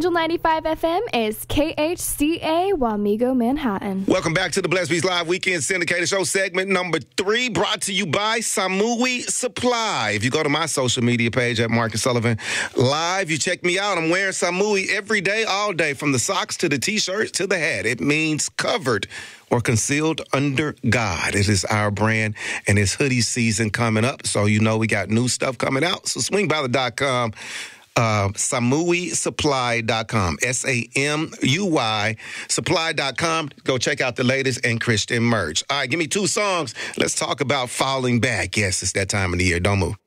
Angel 95 FM is KHCA Wamego, Manhattan. Welcome back to the Blessed Beats Live Weekend Syndicated Show, segment number 3, brought to you by Samui Supply. If you go to my social media page at Marcus Sullivan Live, you check me out. I'm wearing Samui every day, all day, from the socks to the T-shirts to the hat. It means covered or concealed under God. It is our brand, and it's hoodie season coming up, so you know we got new stuff coming out. So swing by the .com. SamuiSupply.com, SAMUY Supply.com. Go check out the latest and Christian merch. All right, give me 2 songs. Let's talk about falling back. Yes, it's that time of the year. Don't move.